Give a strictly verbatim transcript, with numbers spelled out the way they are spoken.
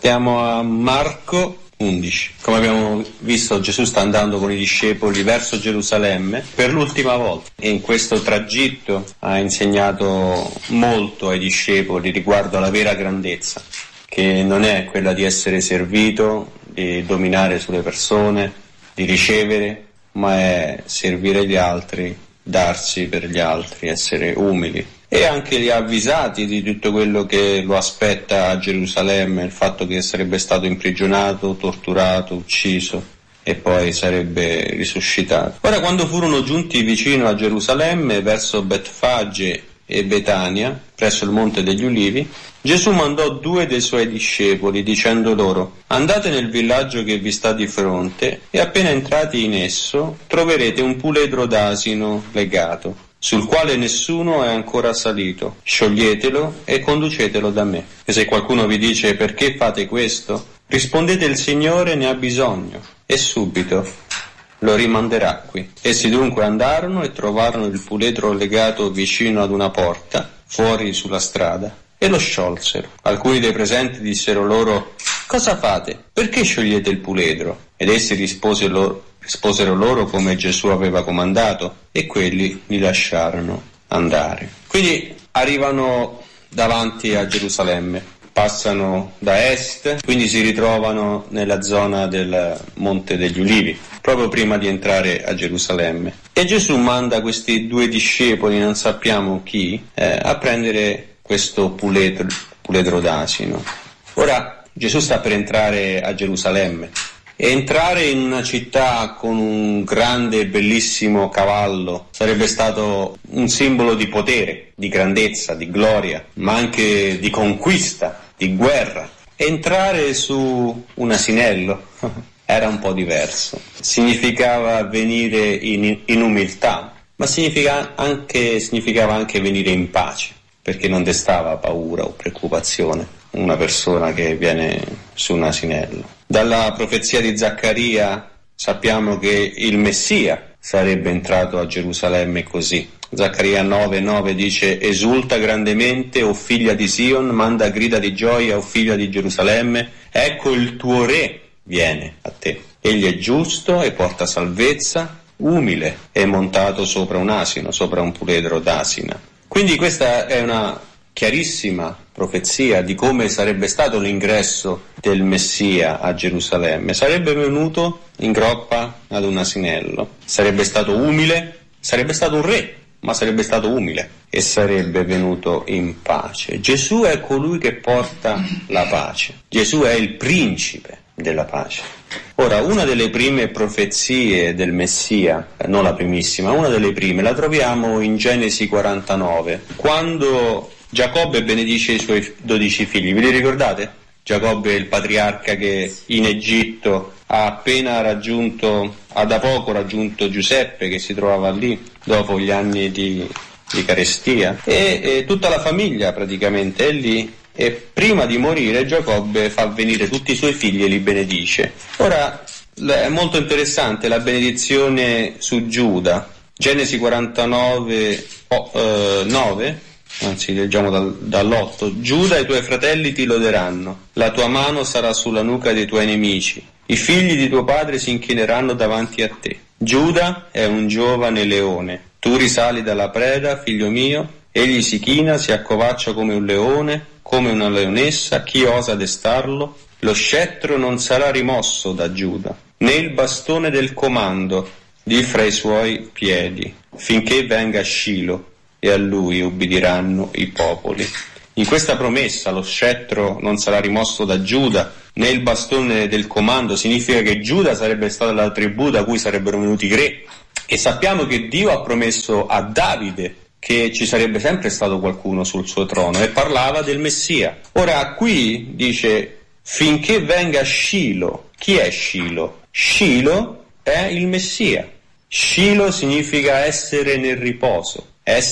Siamo a Marco undici. Come abbiamo visto, Gesù sta andando con i discepoli verso Gerusalemme per l'ultima volta e in questo tragitto ha insegnato molto ai discepoli riguardo alla vera grandezza, che non è quella di essere servito, di dominare sulle persone, di ricevere, ma è servire gli altri, darsi per gli altri, essere umili. E anche li ha avvisati di tutto quello che lo aspetta a Gerusalemme, il fatto che sarebbe stato imprigionato, torturato, ucciso e poi sarebbe risuscitato. Ora, quando furono giunti vicino a Gerusalemme, verso Betfage e Betania, presso il Monte degli Ulivi, Gesù mandò due dei suoi discepoli, dicendo loro: andate nel villaggio che vi sta di fronte e appena entrati in esso troverete un puledro d'asino legato, sul quale nessuno è ancora salito. Scioglietelo e conducetelo da me. E se qualcuno vi dice: perché fate questo? Rispondete: il Signore ne ha bisogno, e subito lo rimanderà qui. Essi dunque andarono e trovarono il puledro legato vicino ad una porta, fuori sulla strada, e lo sciolsero. Alcuni dei presenti dissero loro: cosa fate? Perché sciogliete il puledro? Ed essi risposero loro, risposero loro come Gesù aveva comandato, e quelli li lasciarono andare. Quindi arrivano davanti a Gerusalemme, passano da est, quindi si ritrovano nella zona del Monte degli Ulivi, proprio prima di entrare a Gerusalemme. E Gesù manda questi due discepoli, non sappiamo chi, eh, a prendere questo puledro, puledro d'asino. Ora Gesù sta per entrare a Gerusalemme. E entrare in una città con un grande e bellissimo cavallo sarebbe stato un simbolo di potere, di grandezza, di gloria, ma anche di conquista, di guerra. Entrare su un asinello era un po' diverso. Significava venire in, in umiltà, ma significa anche, significava anche venire in pace, perché non destava paura o preoccupazione una persona che viene su un asinello. Dalla profezia di Zaccaria sappiamo che il Messia sarebbe entrato a Gerusalemme così. Zaccaria nove nove dice: esulta grandemente, o figlia di Sion, manda grida di gioia, o figlia di Gerusalemme, ecco il tuo re viene a te. Egli è giusto e porta salvezza, umile e montato sopra un asino, sopra un puledro d'asina. Quindi questa è una chiarissima profezia di come sarebbe stato l'ingresso del Messia a Gerusalemme. Sarebbe venuto in groppa ad un asinello, sarebbe stato umile, sarebbe stato un re, ma sarebbe stato umile e sarebbe venuto in pace. Gesù è colui che porta la pace, Gesù è il principe della pace. Ora, una delle prime profezie del Messia, non la primissima, una delle prime, la troviamo in Genesi quarantanove, quando Giacobbe benedice i suoi dodici figli. Vi li ricordate? Giacobbe è il patriarca che in Egitto ha appena raggiunto, ha da poco raggiunto Giuseppe, che si trovava lì dopo gli anni di, di carestia, e, e tutta la famiglia praticamente è lì, e prima di morire Giacobbe fa venire tutti i suoi figli e li benedice. Ora è molto interessante la benedizione su Giuda, Genesi quarantanove nove, anzi leggiamo dal, dall'otto. Giuda e i tuoi fratelli ti loderanno, la tua mano sarà sulla nuca dei tuoi nemici, i figli di tuo padre si inchineranno davanti a te. Giuda è un giovane leone, tu risali dalla preda, figlio mio, egli si china, si accovaccia come un leone, come una leonessa, chi osa destarlo? Lo scettro non sarà rimosso da Giuda, né il bastone del comando di fra i suoi piedi, finché venga Scilo, e a lui ubbidiranno i popoli. In questa promessa lo scettro non sarà rimosso da Giuda, né il bastone del comando, significa che Giuda sarebbe stata la tribù da cui sarebbero venuti i re. E sappiamo che Dio ha promesso a Davide che ci sarebbe sempre stato qualcuno sul suo trono, e parlava del Messia. Ora qui dice finché venga Scilo. Chi è Scilo? Scilo è il Messia. Scilo significa essere nel riposo, essere